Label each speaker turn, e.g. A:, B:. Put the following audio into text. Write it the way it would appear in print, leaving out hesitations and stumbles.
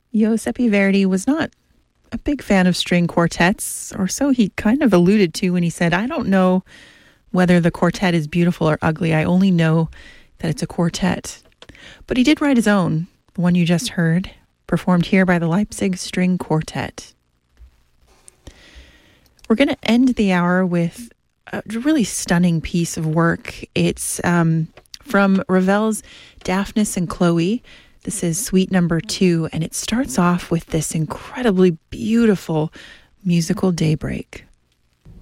A: Giuseppe Verdi was not a big fan of string quartets, or so he kind of alluded to when he said, "I don't know whether the quartet is beautiful or ugly. I only know that it's a quartet." But he did write his own, the one you just heard, performed here by the Leipzig String Quartet. We're going to end the hour with a really stunning piece of work. It's from Ravel's Daphnis and Chloe. This is Suite number 2, and it starts off with this incredibly beautiful musical daybreak.